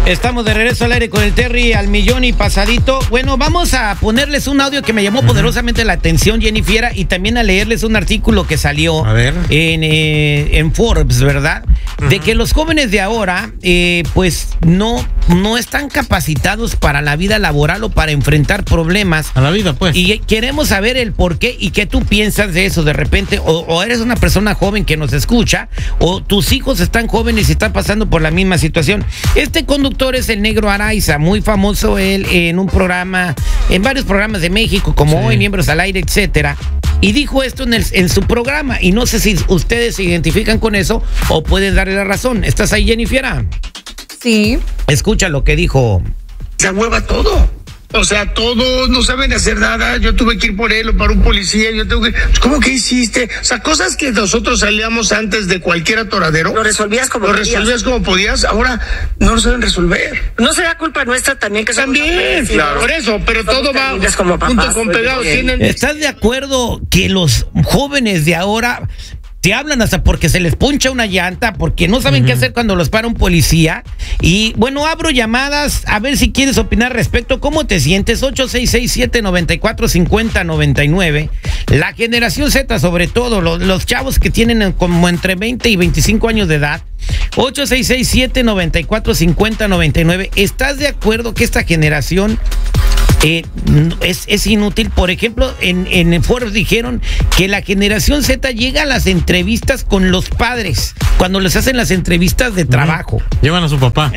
Estamos de regreso al aire con el Terry al millón y pasadito. Bueno, vamos a ponerles un audio que me llamó poderosamente la atención, Jennifer, y también a leerles un artículo que salió en Forbes, ¿verdad? De que los jóvenes de ahora, pues no están capacitados para la vida laboral o para enfrentar problemas. A la vida, pues. Y queremos saber el por qué y qué tú piensas de eso de repente, o eres una persona joven que nos escucha, o tus hijos están jóvenes y están pasando por la misma situación. Este conductor es el Negro Araiza, muy famoso él en un programa, en varios programas de México, como Hoy, Miembros al Aire, etcétera. Y dijo esto en su programa, y no sé si ustedes se identifican con eso o pueden darle la razón. ¿Estás ahí, Jennifer? Sí. Escucha lo que dijo. Se hueva todo. O sea, todos no saben hacer nada. Yo tuve que ir por él o para un policía. ¿Cómo que hiciste? O sea, cosas que nosotros salíamos antes de cualquier atoradero. Lo resolvías como podías. Ahora no lo saben resolver. No será culpa nuestra también que también, claro. Por eso, pero todo va junto con pegado. ¿Estás de acuerdo que los jóvenes de ahora te hablan hasta porque se les poncha una llanta, porque no saben qué hacer cuando los para un policía? Y bueno, abro llamadas a ver si quieres opinar respecto. ¿Cómo te sientes? 866-794-5099. La generación Z, sobre todo, los chavos que tienen como entre 20 y 25 años de edad. 866-794-5099. ¿Estás de acuerdo que esta generación es inútil? Por ejemplo, en Forbes dijeron que la generación Z llega a las entrevistas con los padres cuando les hacen las entrevistas de trabajo. Llevan a su papá.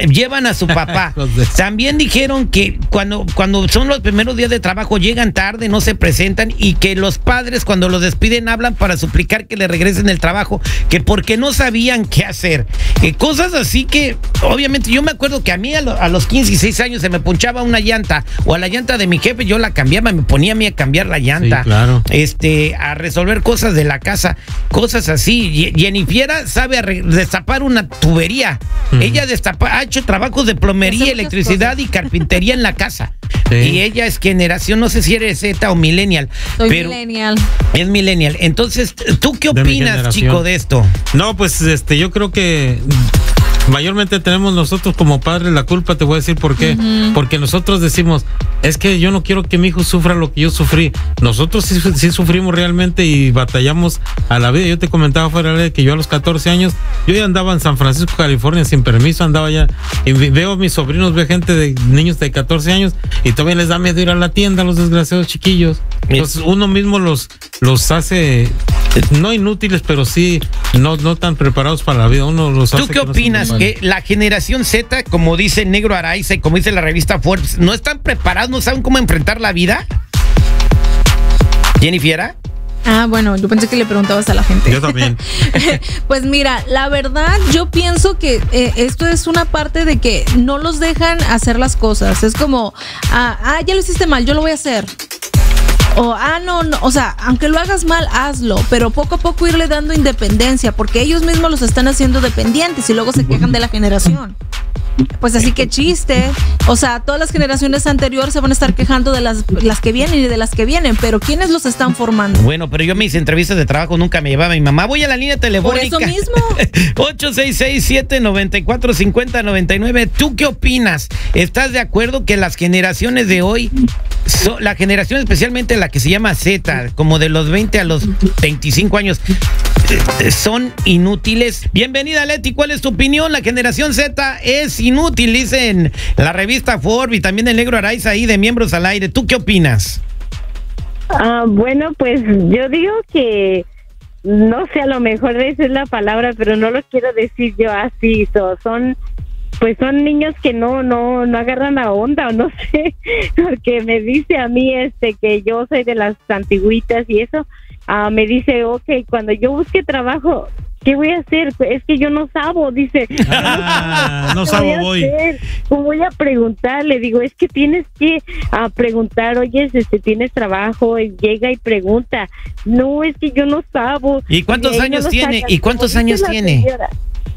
También dijeron que cuando son los primeros días de trabajo llegan tarde, no se presentan, y que los padres cuando los despiden hablan para suplicar que le regresen el trabajo, que porque no sabían qué hacer. Cosas así que obviamente yo me acuerdo que a mí a los 15 y 16 años se me ponchaba una llanta, o a la llanta de mi jefe yo la cambiaba, me ponía a mí a cambiar la llanta, sí, claro. A resolver cosas de la casa, cosas así. Jennifer sabe destapar una tubería. Ella ha hecho trabajos de plomería, electricidad y carpintería en la casa. Sí. Y ella es generación, no sé si eres Z o millennial. Millennial. Es millennial. Entonces, ¿tú qué opinas, chico, de esto? No, pues yo creo que mayormente tenemos nosotros como padres la culpa. Te voy a decir por qué. Porque nosotros decimos, es que yo no quiero que mi hijo sufra lo que yo sufrí. Nosotros sí sufrimos realmente y batallamos a la vida. Yo te comentaba fuera de que yo a los 14 años, yo ya andaba en San Francisco, California, sin permiso, andaba ya, y veo a mis sobrinos, veo niños de 14 años, y todavía les da miedo ir a la tienda, los desgraciados chiquillos. Entonces uno mismo los hace, no inútiles, pero sí no tan preparados para la vida. Uno los hace. ¿Tú qué opinas? Que la generación Z, como dice el Negro Araiza y como dice la revista Forbes, no están preparados, no saben cómo enfrentar la vida. ¿Jennifer? Bueno, yo pensé que le preguntabas a la gente. Yo también. Pues mira, la verdad, yo pienso que esto es una parte de que no los dejan hacer las cosas. Es como, ya lo hiciste mal, yo lo voy a hacer. O, no, o sea, aunque lo hagas mal, hazlo, pero poco a poco irle dando independencia, porque ellos mismos los están haciendo dependientes y luego se quejan de la generación. Pues así que chiste. O sea, todas las generaciones anteriores se van a estar quejando de las que vienen y de las que vienen, pero ¿quiénes los están formando? Bueno, pero yo mis entrevistas de trabajo nunca me llevaba mi mamá. Voy a la línea telefónica. Por eso mismo. 866-794-5099. ¿Tú qué opinas? ¿Estás de acuerdo que las generaciones de hoy, la generación especialmente la que se llama Z, como de los 20 a los 25 años, son inútiles? Bienvenida, Leti. ¿Cuál es tu opinión? La generación Z es inútil, dicen la revista Forbes y también el Negro Araiza ahí de Miembros al Aire. ¿Tú qué opinas? Bueno, pues yo digo que no sé, a lo mejor esa es la palabra, pero no lo quiero decir yo así. Son niños que no agarran la onda, o no sé, porque me dice a mí que yo soy de las antiguitas y eso. Me dice, okay, cuando yo busque trabajo, ¿qué voy a hacer? Es que yo no sabo, dice. No sabo, voy. Voy a preguntar, le digo, es que tienes que preguntar, oye, ¿tienes trabajo? Y llega y pregunta. No, es que yo no sabo. ¿Y cuántos años tiene? ¿Y cuántos años tiene?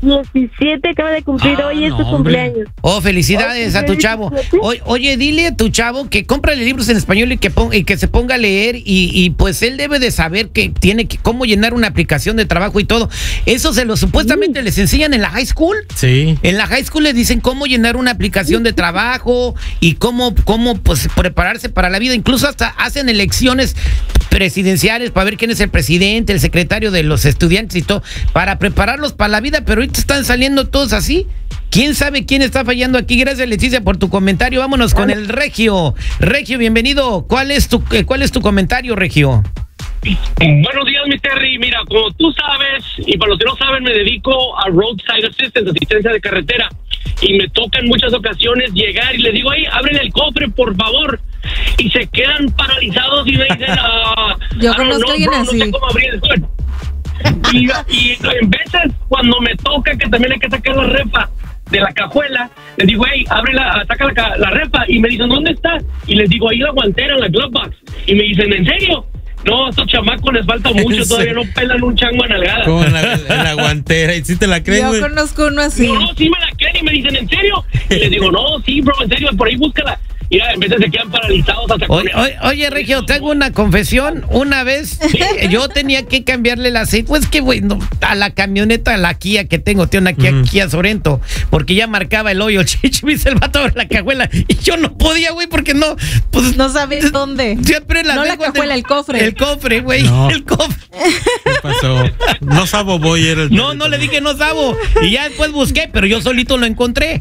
17 acaba de cumplir, hoy es su cumpleaños. Oh, felicidades a tu chavo. Oye, dile a tu chavo que cómprale libros en español y que se ponga a leer y pues él debe de saber que tiene que cómo llenar una aplicación de trabajo y todo. Eso supuestamente les enseñan en la high school. Sí. En la high school les dicen cómo llenar una aplicación de trabajo y cómo pues prepararse para la vida. Incluso hasta hacen elecciones presidenciales para ver quién es el presidente, el secretario de los estudiantes y todo, para prepararlos para la vida, pero ahorita están saliendo todos así. ¿Quién sabe quién está fallando aquí? Gracias, Leticia, por tu comentario. Vámonos con el Regio. Regio, bienvenido. ¿Cuál es tu comentario, Regio? Buenos días, mi Terry. Mira, como tú sabes, y para los que no saben, me dedico a roadside assistance, asistencia de carretera, y me toca en muchas ocasiones llegar y les digo, hey, ábrele el cofre, por favor, y se quedan paralizados y me dicen, yo conozco a alguien así. No sé cómo abrir el cofre. Y en veces, cuando me toca que también hay que sacar la refa de la cajuela, les digo, hey, saca la refa, y me dicen, ¿dónde está? Y les digo, ahí la guantera, en la glove box, y me dicen, ¿en serio? No, a estos chamacos les falta mucho, todavía no pelan un chango a nalgada. Como en la guantera, ¿y si te la creen, güey? Yo conozco uno así. No, sí me la creen y me dicen, ¿en serio? Y les digo, no, sí, bro, en serio, por ahí búscala. Y en vez de se quedan paralizados hasta Oye, Regio, tengo una confesión. Una vez yo tenía que cambiarle el aceite. Pues que, güey, a la camioneta, a la Kia que tengo una Kia Sorento, porque ya marcaba el hoyo. Chichi, me dice el vato de la cajuela. Y yo no podía, güey, porque no. Pues, no sabes dónde. Siempre no la cajuela, el cofre. El cofre, güey. No. El cofre. ¿Qué pasó? No sabo, voy. No le dije no sabo. Y ya después busqué, pero yo solito lo encontré.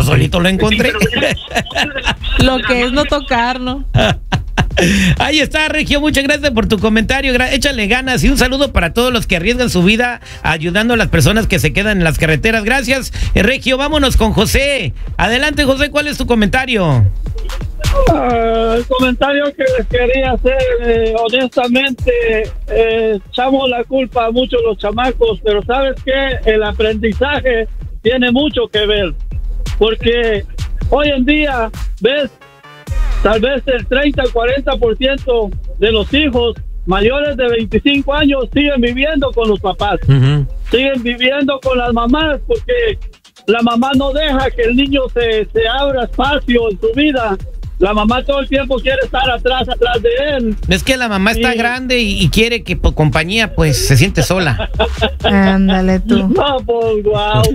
Lo que es no tocar, ¿no? Ahí está, Regio, muchas gracias por tu comentario. Échale ganas y un saludo para todos los que arriesgan su vida ayudando a las personas que se quedan en las carreteras. Gracias, Regio. Vámonos con José. Adelante, José, ¿cuál es tu comentario? El comentario que les quería hacer, honestamente, echamos la culpa a muchos los chamacos, pero ¿sabes qué? El aprendizaje tiene mucho que ver, porque hoy en día, ves, tal vez el 30 al 40% de los hijos mayores de 25 años siguen viviendo con los papás, siguen viviendo con las mamás, porque la mamá no deja que el niño se abra espacio en su vida. La mamá todo el tiempo quiere estar atrás de él. Es que la mamá está grande y quiere que por compañía pues se siente sola. Ándale tú. No, pues wow.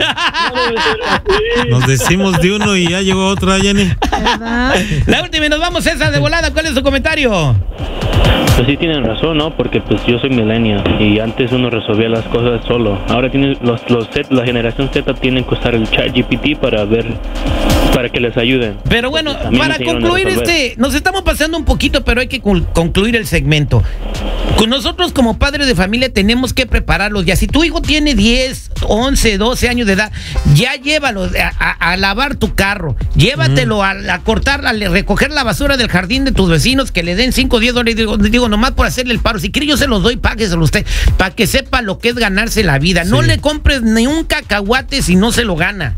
Nos decimos de uno y ya llegó otro, Jenny. ¿Verdad? La última y nos vamos, esa de volada. ¿Cuál es su comentario? Pues sí tienen razón, ¿no? Porque pues yo soy millennial y antes uno resolvía las cosas solo. Ahora tienen la generación Z tienen que usar el ChatGPT para que les ayuden. Pero bueno, También para concluir nos estamos pasando un poquito, pero hay que concluir el segmento. Con nosotros como padres de familia tenemos que prepararlos. Ya si tu hijo tiene 10, 11, 12 años de edad, ya llévalo a lavar tu carro, llévatelo a cortar, a recoger la basura del jardín de tus vecinos, que le den 5 o 10 dólares, digo, nomás por hacerle el paro. Si quiere yo se los doy, págueselo usted, para que sepa lo que es ganarse la vida. No le compres ni un cacahuate si no se lo gana.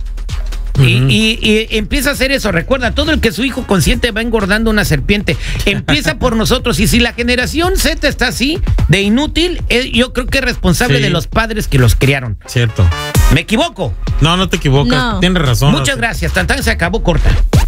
Y empieza a hacer eso. Recuerda, todo el que su hijo consiente va engordando una serpiente. Empieza por nosotros. Y si la generación Z está así, de inútil, yo creo que es responsable de los padres que los criaron. Cierto. ¿Me equivoco? No te equivocas. No. Tienes razón. Muchas gracias. Tan se acabó corta.